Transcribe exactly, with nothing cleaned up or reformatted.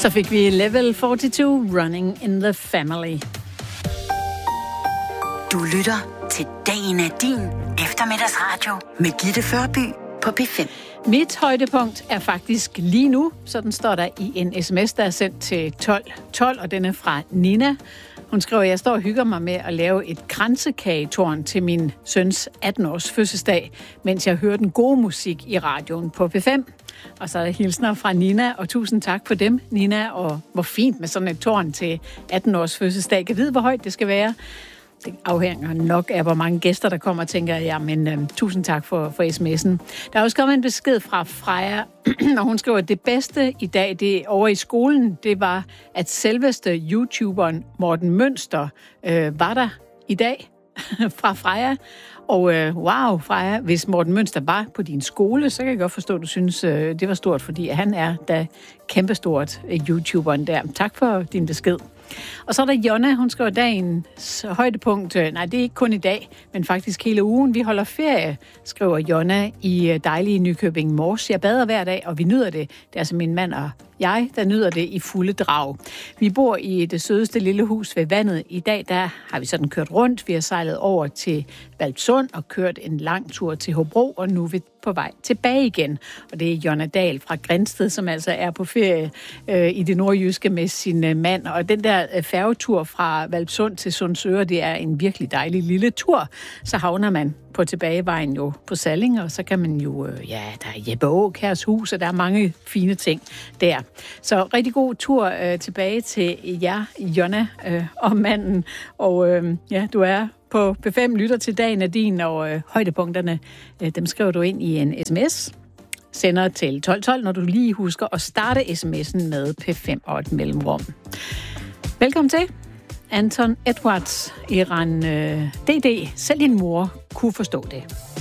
Så fik vi Level fireogfyrre, Running in the Family. Du lytter til Dagen er din eftermiddagsradio med Gitte Førby på P fem. Mit højdepunkt er faktisk lige nu, sådan står der i en sms, der er sendt til tolv tolv, og den er fra Nina. Hun skriver, at jeg står og hygger mig med at lave et kransekagetårn til min søns atten-års fødselsdag, mens jeg hører den gode musik i radioen på P fem. Og så er der hilsner fra Nina, og tusind tak for dem, Nina, og hvor fint med sådan et tårn til atten-års fødselsdag. Jeg kan vide, hvor højt det skal være. Det afhænger nok af, hvor mange gæster, der kommer, tænker jeg. Ja, men øhm, tusind tak for, for sms'en. Der er også kommet en besked fra Freja, og hun skriver, at det bedste i dag, det over i skolen, det var, at selveste YouTuberen Morten Mønster øh, var der i dag fra Freja. Og øh, wow, Freja, hvis Morten Mønster var på din skole, så kan jeg godt forstå, at du synes, øh, det var stort, fordi han er da kæmpestort, øh, YouTuberen der. Tak for din besked. Og så er der Jonna, hun skriver dagens højdepunkt. Nej, det er ikke kun i dag, men faktisk hele ugen. Vi holder ferie, skriver Jonna i dejlige Nykøbing Mors. Jeg bader hver dag, og vi nyder det. Det er altså min mand og jeg, der nyder det i fulde drag. Vi bor i det sødeste lille hus ved vandet. I dag der har vi sådan kørt rundt. Vi har sejlet over til Hvalpsund og kørt en lang tur til Hobro, og nu er vi på vej tilbage igen. Og det er Jonna Dahl fra Grindsted, som altså er på ferie øh, i det nordjyske med sin øh, mand. Og den der øh, færgetur fra Hvalpsund til Sundsøre, det er en virkelig dejlig lille tur. Så havner man på tilbagevejen jo på Salling, og så kan man jo, øh, ja, der er Jeppe Aakjærs hus, og der er mange fine ting der. Så rigtig god tur øh, tilbage til jer, Jonna øh, og manden. Og øh, ja, du er på P fem, lytter til Dagen er din, og øh, højdepunkterne, øh, dem skriver du ind i en sms. Sender til tolv tolv, når du lige husker at starte sms'en med P fem og et mellemrum. Velkommen til. Anton Edwards, Iran øh, D D. Selv din mor kunne forstå det.